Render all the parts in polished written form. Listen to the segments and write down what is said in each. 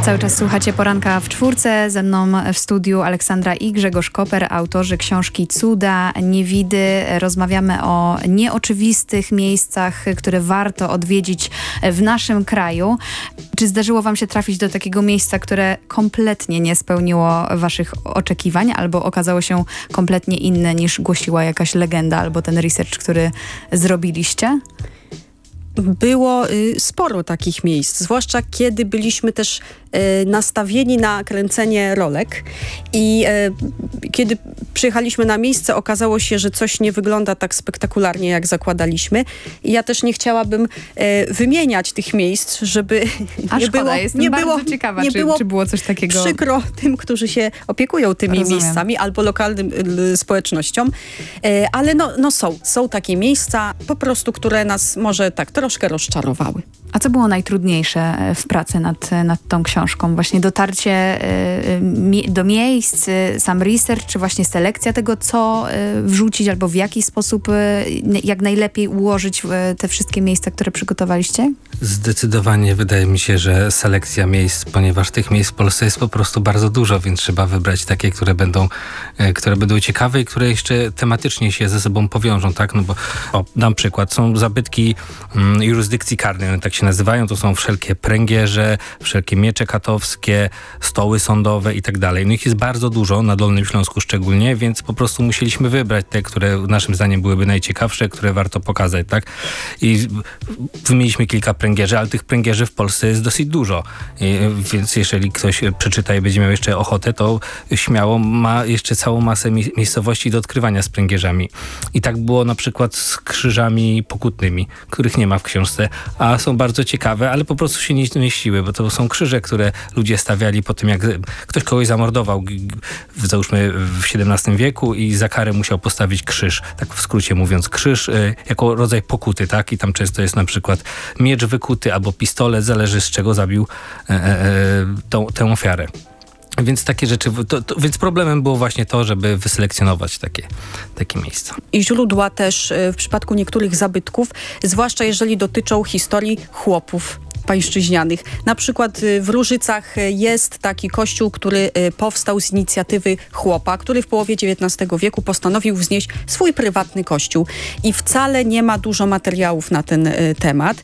Cały czas słuchacie Poranka w czwórce. Ze mną w studiu Aleksandra i Grzegorz Koper, autorzy książki Cuda, Niewidy. Rozmawiamy o nieoczywistych miejscach, które warto odwiedzić w naszym kraju. Czy zdarzyło wam się trafić do takiego miejsca, które kompletnie nie spełniło waszych oczekiwań albo okazało się kompletnie inne niż głosiła jakaś legenda albo ten research, który zrobiliście? Było sporo takich miejsc, zwłaszcza kiedy byliśmy też nastawieni na kręcenie rolek i kiedy przyjechaliśmy na miejsce, okazało się, że coś nie wygląda tak spektakularnie, jak zakładaliśmy. I ja też nie chciałabym wymieniać tych miejsc, żeby nie było, czy było coś takiego przykro tym, którzy się opiekują tymi miejscami albo lokalnym społecznościom. Ale są takie miejsca po prostu, które nas może tak troszkę rozczarowały. A co było najtrudniejsze w pracy nad tą książką? Właśnie dotarcie do miejsc, sam research, czy właśnie selekcja tego, co wrzucić, albo w jaki sposób jak najlepiej ułożyć te wszystkie miejsca, które przygotowaliście? Zdecydowanie wydaje mi się, że selekcja miejsc, ponieważ tych miejsc w Polsce jest po prostu bardzo dużo, więc trzeba wybrać takie, które będą ciekawe i które jeszcze tematycznie się ze sobą powiążą, tak? No bo, dam przykład, są zabytki jurysdykcji karnej, one tak się nazywają, to są wszelkie pręgierze, wszelkie miecze katowskie, stoły sądowe i tak dalej. No ich jest bardzo dużo, na Dolnym Śląsku szczególnie, więc po prostu musieliśmy wybrać te, które naszym zdaniem byłyby najciekawsze, które warto pokazać, tak? I wymieniliśmy kilka pręgierzy, ale tych pręgierzy w Polsce jest dosyć dużo. Więc jeżeli ktoś przeczyta i będzie miał jeszcze ochotę, to śmiało ma jeszcze całą masę miejscowości do odkrywania z pręgierzami. I tak było na przykład z krzyżami pokutnymi, których nie ma w książce, a są bardzo ciekawe, ale po prostu się nie zmieściły, bo to są krzyże, które ludzie stawiali po tym, jak ktoś kogoś zamordował, załóżmy w XVII wieku i za karę musiał postawić krzyż. Tak w skrócie mówiąc, krzyż jako rodzaj pokuty, tak? I tam często jest na przykład miecz wykuty albo pistolet, zależy z czego zabił tę ofiarę. Więc takie rzeczy, więc problemem było właśnie to, żeby wyselekcjonować takie miejsca. I źródła też w przypadku niektórych zabytków, zwłaszcza jeżeli dotyczą historii chłopów pańszczyźnianych. Na przykład w Różycach jest taki kościół, który powstał z inicjatywy chłopa, który w połowie XIX wieku postanowił wznieść swój prywatny kościół. I wcale nie ma dużo materiałów na ten temat.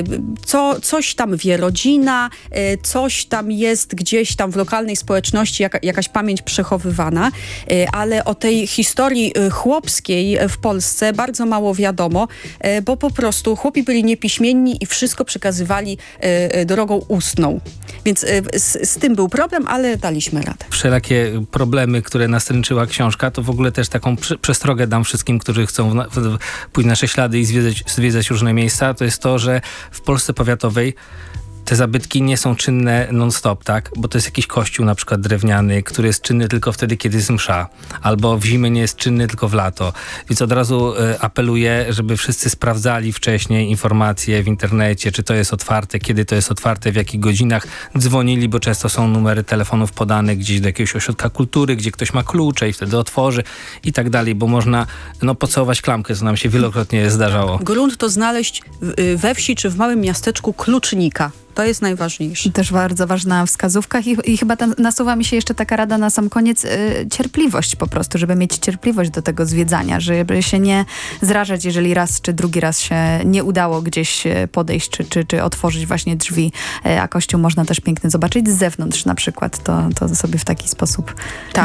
Coś tam wie rodzina, coś tam jest gdzieś tam w lokalnej społeczności, jakaś pamięć przechowywana, ale o tej historii chłopskiej w Polsce bardzo mało wiadomo, bo po prostu chłopi byli niepiśmienni i wszystko przekazywali drogą ustną. Więc z tym był problem, ale daliśmy radę. Wszelakie problemy, które nastręczyła książka, to w ogóle też taką przestrogę dam wszystkim, którzy chcą pójść nasze ślady i zwiedzać różne miejsca, to jest to, że w Polsce powiatowej te zabytki nie są czynne non-stop, tak? Bo to jest jakiś kościół na przykład drewniany, który jest czynny tylko wtedy, kiedy jest msza. Albo w zimę nie jest czynny tylko w lato. Więc od razu apeluję, żeby wszyscy sprawdzali wcześniej informacje w internecie, czy to jest otwarte, kiedy to jest otwarte, w jakich godzinach. Dzwonili, bo często są numery telefonów podane gdzieś do jakiegoś ośrodka kultury, gdzie ktoś ma klucze i wtedy otworzy i tak dalej, bo można pocałować klamkę, co nam się wielokrotnie zdarzało. Grunt to znaleźć we wsi czy w małym miasteczku klucznika. To jest najważniejsze. Też bardzo ważna wskazówka i chyba nasuwa mi się jeszcze taka rada na sam koniec, cierpliwość po prostu, żeby mieć cierpliwość do tego zwiedzania, żeby się nie zrażać, jeżeli raz czy drugi raz się nie udało gdzieś podejść czy otworzyć właśnie drzwi, a kościół można też piękny zobaczyć z zewnątrz na przykład, to sobie w taki sposób